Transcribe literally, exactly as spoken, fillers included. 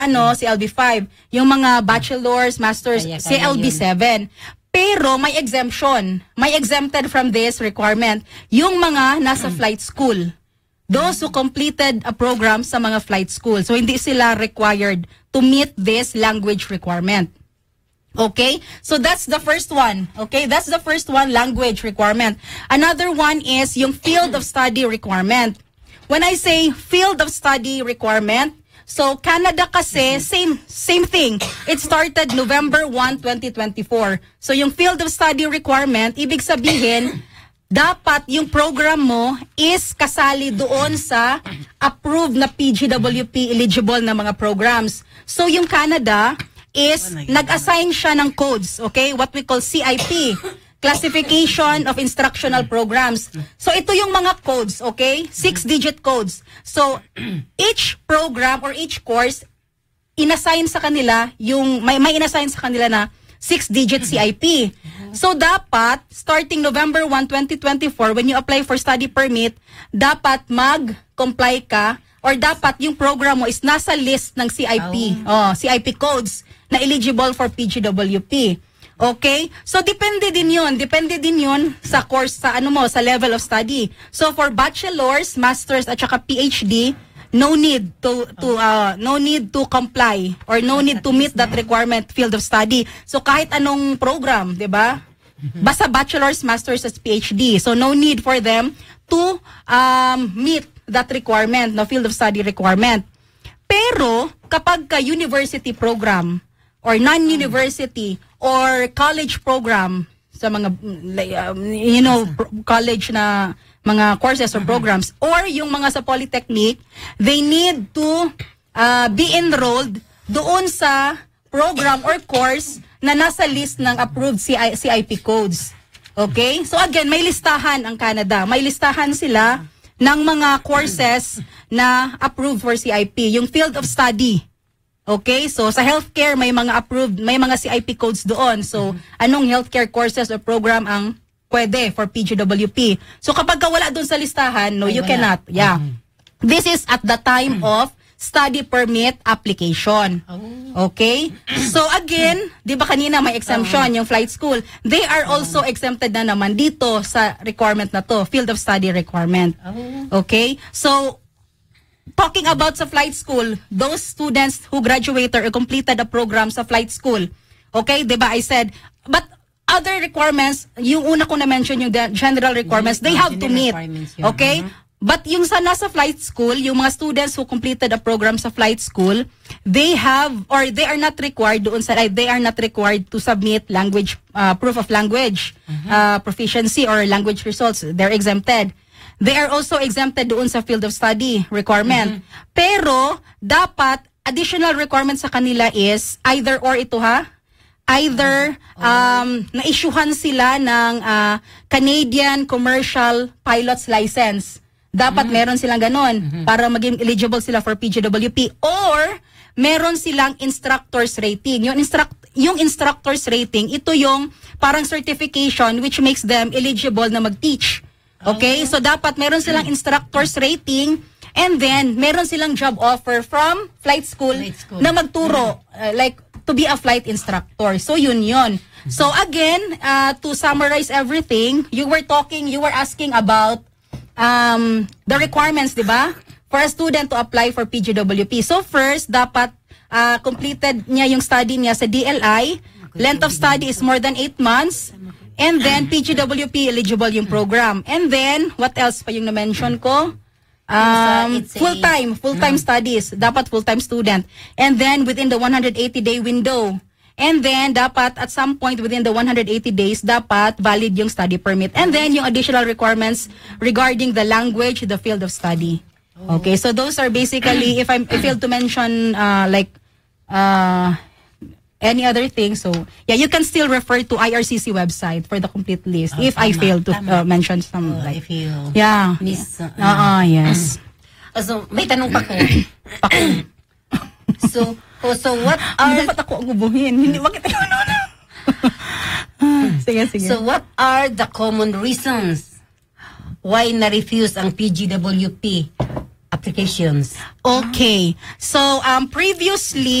ano, C L B five. Yung mga bachelors, masters, Kaya, kaya C L B seven. Pero may exemption. May exempted from this requirement. Yung mga nasa flight school. Those who completed a program sa mga flight school. So, hindi sila required to meet this language requirement. Okay? So, that's the first one. Okay? That's the first one, language requirement. Another one is yung field of study requirement. When I say field of study requirement, so Canada kasi, same same thing. It started November first, twenty twenty-four. So yung field of study requirement, ibig sabihin, dapat yung program mo is kasali doon sa approved na P G W P eligible na mga programs. So yung Canada is nag-assign siya ng codes, okay? What we call C I P. Classification of Instructional Programs. So, ito yung mga codes, okay? Six-digit codes. So, each program or each course, inassign sa kanila, yung, may, may inassign sa kanila na six-digit C I P. So, dapat, starting November first, twenty twenty-four, when you apply for study permit, dapat mag-comply ka or dapat yung program mo is nasa list ng C I P. Oh. Oh, C I P codes na eligible for P G W P. Okay? So, depende din yun. Depende din yun sa course, sa ano mo, sa level of study. So, for bachelors, masters, at saka P H D, no need to, to uh, no need to comply or no need to meet that requirement field of study. So, kahit anong program, di ba? Basta bachelors, masters, at P H D. So, no need for them to um, meet that requirement, no field of study requirement. Pero, kapag ka university program or non-university or college program sa mga um, you know college na mga courses or programs or yung mga sa polytechnic, they need to uh, be enrolled doon sa program or course na nasa list ng approved C I P codes. Okay? So again, may listahan ang Canada. May listahan sila ng mga courses na approved for C I P, yung field of study. Okay, so sa healthcare may mga approved, may mga C I P codes doon. So, mm-hmm. anong healthcare courses or program ang pwede for P G W P? So, kapag ka wala doon sa listahan, no, ay, you wala. Cannot. Yeah. Mm-hmm. This is at the time mm-hmm. of study permit application. Oh. Okay? So, again, di ba kanina may exemption oh. yung flight school. They are oh. also exempted na naman dito sa requirement na to, field of study requirement. Oh. Okay? So, talking about sa flight school, those students who graduated or completed a program sa flight school, okay, diba I said, but other requirements, yung una ko na-mention, yung general requirements, they have to meet, okay? Uh-huh. But yung sa nasa flight school, yung mga students who completed a program sa flight school, they have, or they are not required doon sa, they are not required to submit language, uh, proof of language, uh-huh. uh, proficiency or language results. They're exempted. They are also exempted doon sa field of study requirement. Mm-hmm. Pero, dapat, additional requirement sa kanila is either or ito ha, either oh. um, na-issuehan sila ng uh, Canadian Commercial Pilot's License. Dapat mm-hmm. meron silang ganon mm-hmm. para maging eligible sila for P G W P. Or, meron silang instructor's rating. Yung, instruct, yung instructor's rating, ito yung parang certification which makes them eligible na mag-teach. Okay? So, dapat meron silang instructor's rating and then, meron silang job offer from flight school, flight school. na magturo, uh, like, to be a flight instructor. So, yun yun. So, again, uh, to summarize everything, you were talking, you were asking about um, the requirements, di ba? For a student to apply for P G W P. So, first, dapat uh, completed niya yung study niya sa D L I. Length of study is more than eight months. And then, P G W P eligible yung program. And then, what else pa yung na-mention ko? Um, full-time, full-time uh, studies. Dapat full-time student. And then, within the one hundred eighty day window. And then, dapat, at some point within the one hundred eighty days, dapat valid yung study permit. And then, yung additional requirements regarding the language, the field of study. Okay, so those are basically, if I failed to mention, uh, like, uh, any other thing, so yeah, you can still refer to I R C C website for the complete list. Oh, if tama, I fail to uh, mention some, oh, like, if you yeah, miss, uh, uh, uh, yes. Uh, so may tanong pa ko. so, oh, so what are? Dapat ako ang ubuhin. Hindi bakit ako na. Sige, sige. So what are the common reasons why na-refuse ang P G W P applications? Okay. So, um, previously,